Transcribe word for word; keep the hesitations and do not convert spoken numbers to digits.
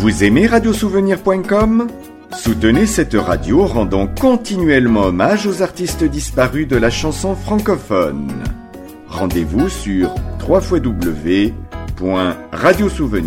Vous aimez radiosouvenir point com ? Soutenez cette radio rendant continuellement hommage aux artistes disparus de la chanson francophone. Rendez-vous sur w w w point radiosouvenir